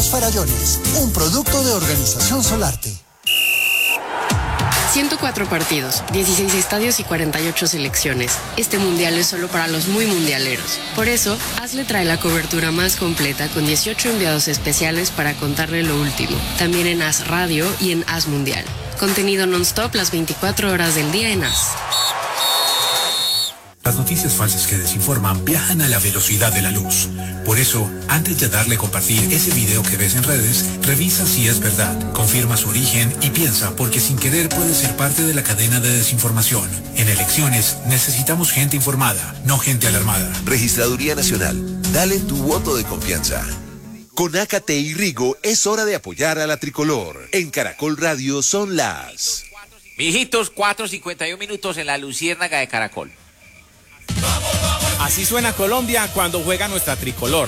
Los Farallones, un producto de Organización Solarte. 104 partidos, 16 estadios y 48 selecciones. Este mundial es solo para los muy mundialeros. Por eso, Hazle trae la cobertura más completa con 18 enviados especiales para contarle lo último. También en Haz Radio y en Haz Mundial. Contenido non-stop las 24 horas del día en Haz. Las noticias falsas que desinforman viajan a la velocidad de la luz. Por eso, antes de darle a compartir ese video que ves en redes, revisa si es verdad, confirma su origen y piensa, porque sin querer puede ser parte de la cadena de desinformación. En elecciones necesitamos gente informada, no gente alarmada. Registraduría Nacional, dale tu voto de confianza. Con Ácate y Rigo es hora de apoyar a la tricolor. En Caracol Radio son las... Mijitos, 4:51 en la Luciérnaga de Caracol. Así suena Colombia cuando juega nuestra tricolor.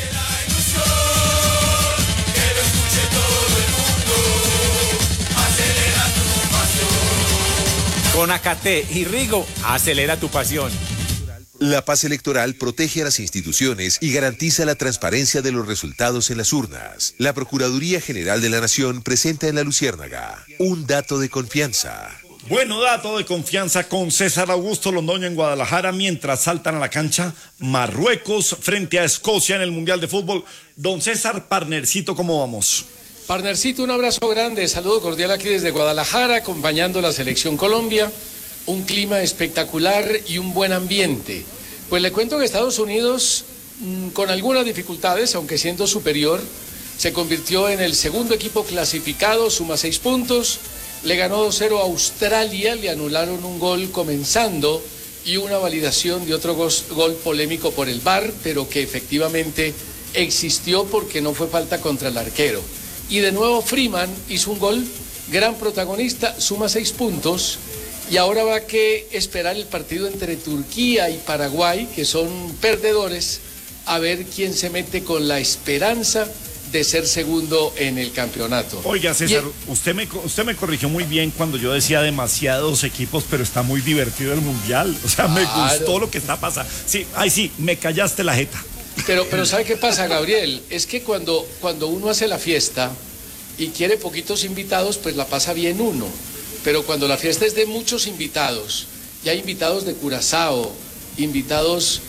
Con Ácate y Rigo, acelera tu pasión. La paz electoral protege a las instituciones y garantiza la transparencia de los resultados en las urnas. La Procuraduría General de la Nación presenta en la Luciérnaga un dato de confianza. Bueno, dato de confianza con César Augusto Londoño en Guadalajara mientras saltan a la cancha Marruecos frente a Escocia en el Mundial de Fútbol. Don César, partnercito, ¿cómo vamos? Partnercito, un abrazo grande, saludo cordial aquí desde Guadalajara, acompañando a la Selección Colombia. Un clima espectacular y un buen ambiente. Pues le cuento que Estados Unidos, con algunas dificultades, aunque siendo superior, se convirtió en el segundo equipo clasificado, suma 6 puntos. Le ganó 2-0 a Australia, le anularon un gol comenzando y una validación de otro gol polémico por el VAR, pero que efectivamente existió porque no fue falta contra el arquero. Y de nuevo Freeman hizo un gol, gran protagonista, suma 6 puntos y ahora va a que esperar el partido entre Turquía y Paraguay, que son perdedores, a ver quién se mete con la esperanza de ser segundo en el campeonato. Oiga, César, usted me corrigió muy bien cuando yo decía demasiados equipos, pero está muy divertido el Mundial. O sea, me gustó lo que está pasando. Sí, sí, me callaste la jeta. Pero ¿sabe qué pasa, Gabriel? Es que cuando uno hace la fiesta y quiere poquitos invitados, pues la pasa bien uno. Pero cuando la fiesta es de muchos invitados, y hay invitados de Curazao, invitados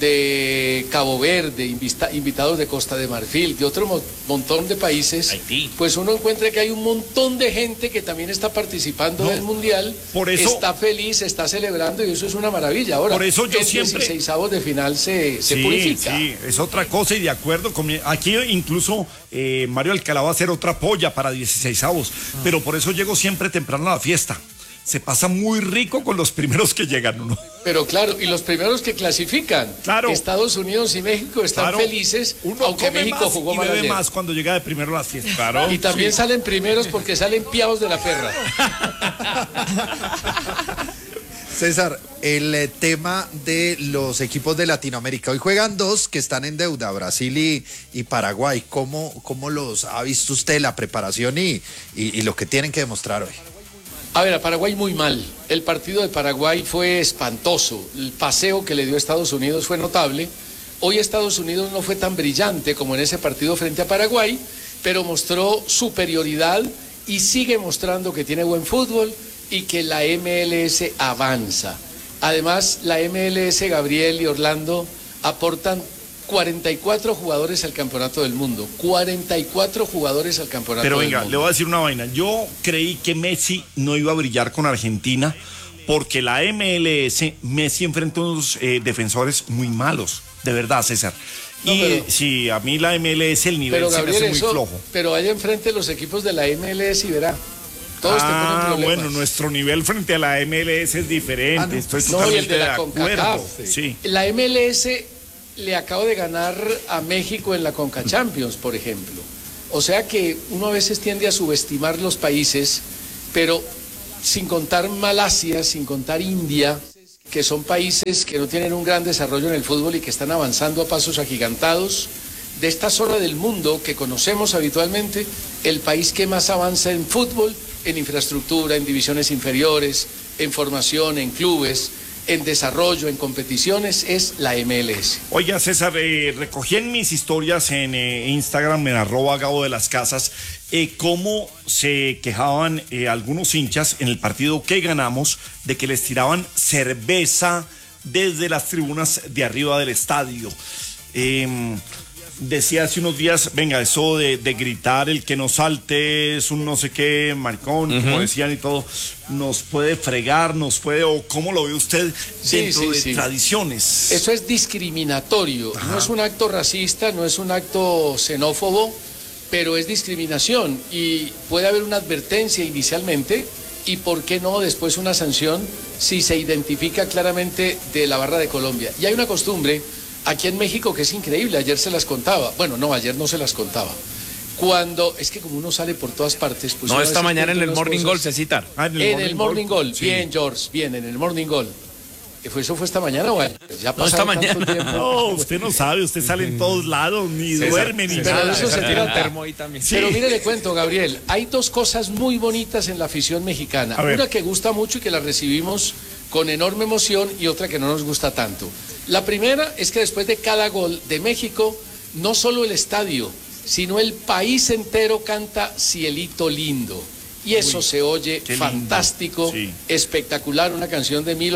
de Cabo Verde, invitados de Costa de Marfil, de otro montón de países, Haití, pues uno encuentra que hay un montón de gente que también está participando del Mundial, por eso, está feliz, está celebrando y eso es una maravilla. Ahora, por eso yo el siempre... 16avos de final se purifica. Sí, es otra cosa y de acuerdo con aquí incluso Mario Alcalá va a hacer otra polla para 16avos, pero por eso llego siempre temprano a la fiesta. Se pasa muy rico con los primeros que llegan, ¿no? Pero claro, y los primeros que clasifican. Claro. Estados Unidos y México están felices, aunque México jugó mal ayer. Más cuando llega de primero a las fiestas. Claro. Y también salen primeros porque salen piados de la perra. César, el tema de los equipos de Latinoamérica. Hoy juegan 2 que están en deuda, Brasil y Paraguay. ¿Cómo los ha visto usted, la preparación y lo que tienen que demostrar hoy? A ver, a Paraguay muy mal. El partido de Paraguay fue espantoso. El paseo que le dio a Estados Unidos fue notable. Hoy Estados Unidos no fue tan brillante como en ese partido frente a Paraguay, pero mostró superioridad y sigue mostrando que tiene buen fútbol y que la MLS avanza. Además, la MLS, Gabriel y Orlando, aportan 44 jugadores al campeonato del mundo. 44 jugadores al campeonato del mundo. Pero venga, le voy a decir una vaina. Yo creí que Messi no iba a brillar con Argentina porque la MLS, Messi enfrenta unos defensores muy malos. De verdad, César. Sí, a mí la MLS, el nivel se me hace muy flojo. Pero allá enfrente los equipos de la MLS y verá. Todos te ponen problemas. Bueno, nuestro nivel frente a la MLS es diferente. Estoy totalmente de acuerdo. Sí. La MLS le acabo de ganar a México en la Conca Champions, por ejemplo. O sea que uno a veces tiende a subestimar los países, pero sin contar Malasia, sin contar India, que son países que no tienen un gran desarrollo en el fútbol y que están avanzando a pasos agigantados. De esta zona del mundo que conocemos habitualmente, el país que más avanza en fútbol, en infraestructura, en divisiones inferiores, en formación, en clubes, en desarrollo, en competiciones, es la MLS. Oiga, César, recogí en mis historias en Instagram, en @Gabo de las Casas, cómo se quejaban algunos hinchas en el partido que ganamos de que les tiraban cerveza desde las tribunas de arriba del estadio. Decía hace unos días, venga, eso de gritar, el que no salte es un no sé qué maricón, como decían y todo, nos puede fregar, o ¿cómo lo ve usted dentro de tradiciones? Eso es discriminatorio, no es un acto racista, no es un acto xenófobo, pero es discriminación y puede haber una advertencia inicialmente y por qué no después una sanción si se identifica claramente de la barra de Colombia. Y hay una costumbre aquí en México que es increíble, ayer se las contaba, bueno, no, ayer no se las contaba. Cuando, es que como uno sale por todas partes... Pues no, esta mañana en el Morning Goal se citar. En el Morning Goal, sí. Bien, George, bien, en el Morning Goal. ¿Eso fue esta mañana o ayer? Ya no, esta mañana. No, usted no sabe, usted sale en todos lados, ni duerme, ni nada. Pero eso se tira el termo ahí también. Sí. Pero mire, le cuento, Gabriel, hay dos cosas muy bonitas en la afición mexicana. Una que gusta mucho y que la recibimos con enorme emoción y otra que no nos gusta tanto. La primera es que después de cada gol de México, no solo el estadio, sino el país entero canta Cielito Lindo. Y eso se oye fantástico, espectacular, una canción de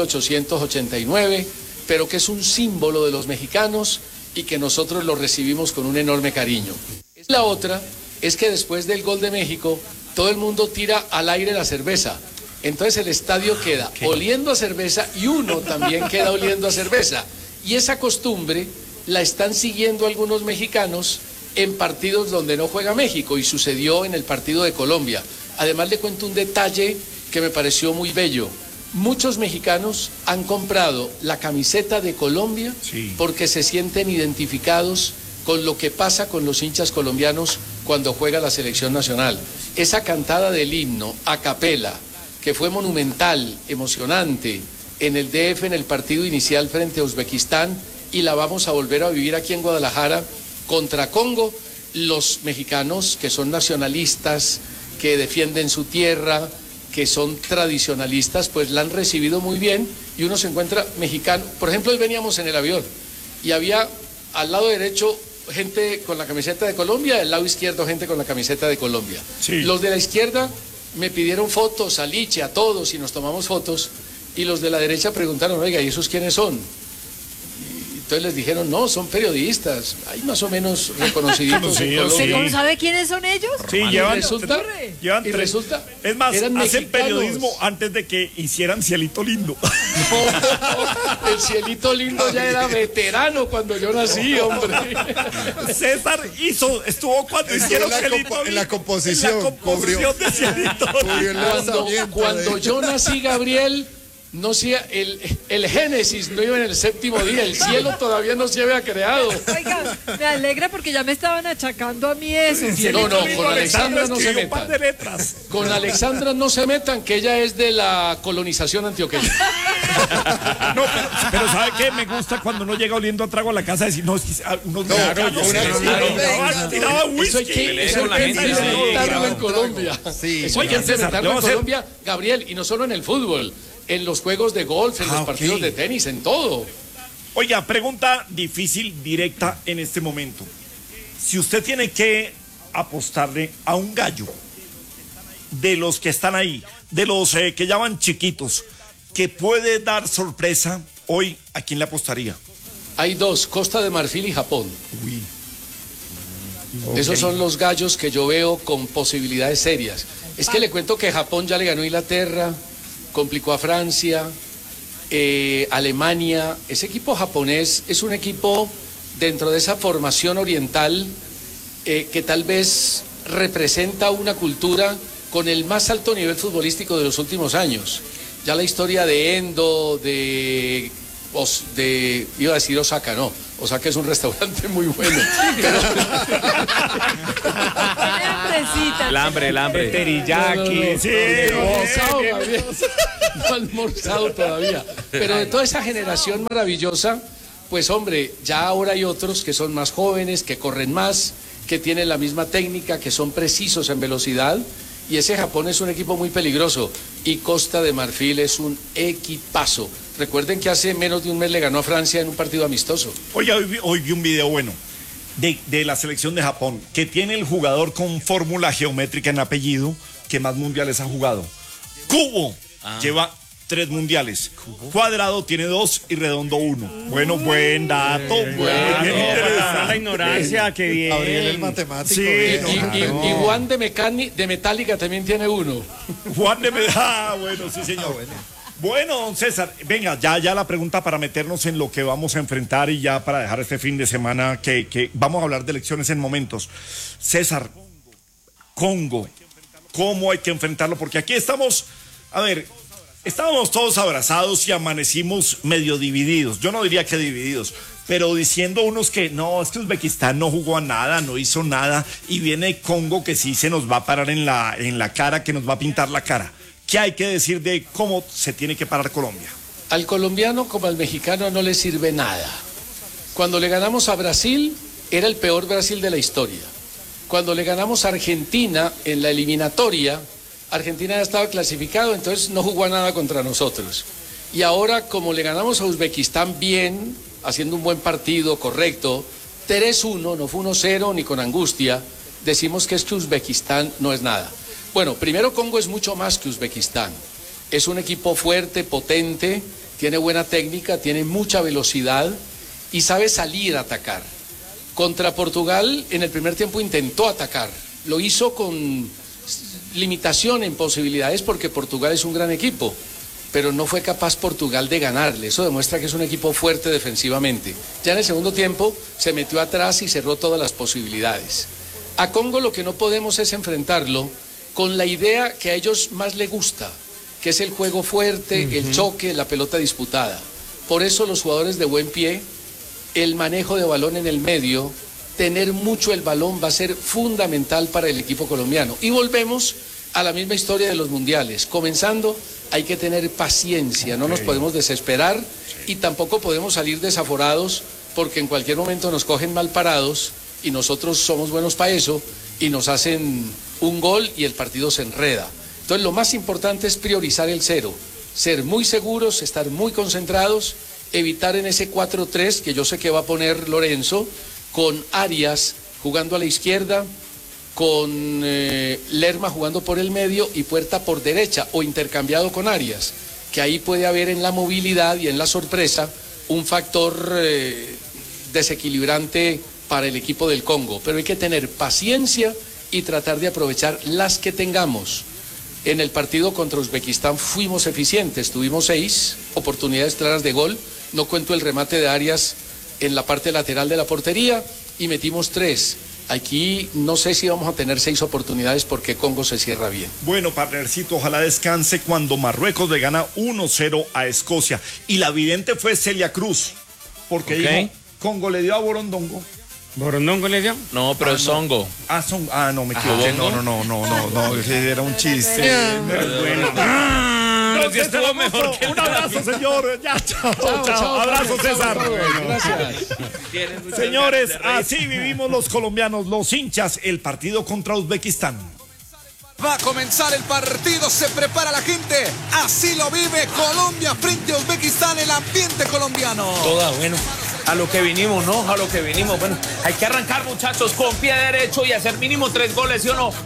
1889, pero que es un símbolo de los mexicanos y que nosotros lo recibimos con un enorme cariño. La otra es que después del gol de México, todo el mundo tira al aire la cerveza. Entonces el estadio queda oliendo a cerveza y uno también queda oliendo a cerveza. Y esa costumbre la están siguiendo algunos mexicanos en partidos donde no juega México y sucedió en el partido de Colombia. Además le cuento un detalle que me pareció muy bello. Muchos mexicanos han comprado la camiseta de Colombia porque se sienten identificados con lo que pasa con los hinchas colombianos cuando juega la selección nacional. Esa cantada del himno a capela, que fue monumental, emocionante, en el DF en el partido inicial frente a Uzbekistán, y la vamos a volver a vivir aquí en Guadalajara contra Congo. Los mexicanos que son nacionalistas, que defienden su tierra, que son tradicionalistas, pues la han recibido muy bien y uno se encuentra mexicano. Por ejemplo, hoy veníamos en el avión y había al lado derecho gente con la camiseta de Colombia, al lado izquierdo gente con la camiseta de Colombia. Los de la izquierda me pidieron fotos, a Liche, a todos, y nos tomamos fotos, y los de la derecha preguntaron, oiga, ¿y esos quiénes son? Entonces les dijeron, no, son periodistas, hay más o menos reconociditos en Colombia. ¿Usted sabe quiénes son ellos? Sí, llevan tres. Es más, hacen periodismo antes de que hicieran Cielito Lindo. No, el Cielito Lindo ya era veterano cuando yo nací, hombre. César estuvo cuando hicieron Cielito Lindo. En la composición. De Cielito Lindo. Cuando yo nací, Gabriel, no sé, el Génesis no iba en el séptimo día, el cielo todavía no se había creado. Oiga, me alegra porque ya me estaban achacando a mí eso. No, con Alexandra no se metan. Con Alexandra no se metan, que ella es de la colonización antioqueña. No, pero ¿sabe qué? Me gusta cuando uno llega oliendo a trago a la casa decir, no, tiraba whisky. Eso hay que implementarlo en Colombia. Eso hay que implementarlo en Colombia, Gabriel, y no solo en el fútbol. En los juegos de golf, en los partidos de tenis, en todo. Oiga, pregunta difícil, directa en este momento. Si usted tiene que apostarle a un gallo de los que están ahí, de los que llaman chiquitos, que puede dar sorpresa hoy, ¿a quién le apostaría? Hay dos, Costa de Marfil y Japón. Esos son los gallos que yo veo con posibilidades serias. Es que le cuento que Japón ya le ganó a Inglaterra, complicó a Francia, Alemania. Ese equipo japonés es un equipo dentro de esa formación oriental que tal vez representa una cultura con el más alto nivel futbolístico de los últimos años. Ya la historia de Endo, iba a decir Osaka, no. Osaka es un restaurante muy bueno. El hambre. Teriyaki. No almorzado todavía. Pero de toda esa generación maravillosa, pues hombre, ya ahora hay otros que son más jóvenes, que corren más, que tienen la misma técnica, que son precisos en velocidad. Y ese Japón es un equipo muy peligroso. Y Costa de Marfil es un equipazo. Recuerden que hace menos de un mes le ganó a Francia en un partido amistoso. Oye, hoy vi un video bueno de la selección de Japón, que tiene el jugador con fórmula geométrica en apellido que más mundiales ha jugado. Kubo lleva 3 mundiales. Cuadrado tiene 2 y Redondo 1. Bueno, buen dato. Bien interesante. La ignorancia, qué bien. Gabriel el matemático. Sí, Y Juan de Metallica también tiene 1. Juan de Metallica. Bueno, sí, señor. Bueno, don César, venga, ya la pregunta para meternos en lo que vamos a enfrentar y ya para dejar este fin de semana que vamos a hablar de elecciones en momentos. César, Congo, ¿cómo hay que enfrentarlo? Porque aquí estábamos todos abrazados y amanecimos medio divididos. Yo no diría que divididos, pero diciendo unos que no, es que Uzbekistán no jugó a nada, no hizo nada, y viene Congo que sí se nos va a parar en la cara, que nos va a pintar la cara. ¿Qué hay que decir de cómo se tiene que parar Colombia? Al colombiano como al mexicano no le sirve nada. Cuando le ganamos a Brasil, era el peor Brasil de la historia. Cuando le ganamos a Argentina en la eliminatoria, Argentina ya estaba clasificado, entonces no jugó a nada contra nosotros. Y ahora, como le ganamos a Uzbekistán bien, haciendo un buen partido, correcto, 3-1, no fue 1-0 ni con angustia, decimos que es que Uzbekistán no es nada. Bueno, primero Congo es mucho más que Uzbekistán. Es un equipo fuerte, potente, tiene buena técnica, tiene mucha velocidad y sabe salir a atacar. Contra Portugal en el primer tiempo intentó atacar, lo hizo con limitación en posibilidades porque Portugal es un gran equipo, pero no fue capaz Portugal de ganarle. Eso demuestra que es un equipo fuerte defensivamente. Ya en el segundo tiempo se metió atrás y cerró todas las posibilidades. A Congo lo que no podemos es enfrentarlo con la idea que a ellos más les gusta, que es el juego fuerte, el choque, la pelota disputada. Por eso los jugadores de buen pie, el manejo de balón en el medio, tener mucho el balón va a ser fundamental para el equipo colombiano. Y volvemos a la misma historia de los mundiales. Comenzando, hay que tener paciencia, no nos podemos desesperar y tampoco podemos salir desaforados porque en cualquier momento nos cogen mal parados y nosotros somos buenos para eso y nos hacen un gol y el partido se enreda. Entonces lo más importante es priorizar el 0, ser muy seguros, estar muy concentrados, evitar en ese 4-3 que yo sé que va a poner Lorenzo, con Arias jugando a la izquierda, con Lerma jugando por el medio y Puerta por derecha o intercambiado con Arias, que ahí puede haber en la movilidad y en la sorpresa un factor desequilibrante para el equipo del Congo, pero hay que tener paciencia y tratar de aprovechar las que tengamos. En el partido contra Uzbekistán fuimos eficientes, tuvimos 6 oportunidades claras de gol, no cuento el remate de Arias en la parte lateral de la portería y metimos 3. Aquí no sé si vamos a tener 6 oportunidades porque Congo se cierra bien. Bueno, partnercito, ojalá descanse cuando Marruecos le gana 1-0 a Escocia. Y la vidente fue Celia Cruz, porque dijo, Congo le dio a Borondongo. ¿Borondongo le dio? No, pero es Songo. No, me equivoqué. No, era un chiste. Bueno. Sí estuvo mejor que un abrazo, señor. Ya, chao. Abrazo, César. Gracias. Señores, así vivimos los colombianos, los hinchas, el partido contra Uzbekistán. Va a comenzar el partido, se prepara la gente. Así lo vive Colombia frente a Uzbekistán, el ambiente colombiano. Toda, bueno, a lo que vinimos, ¿no? A lo que vinimos. Bueno, hay que arrancar, muchachos, con pie derecho y hacer mínimo 3 goles, ¿sí o no?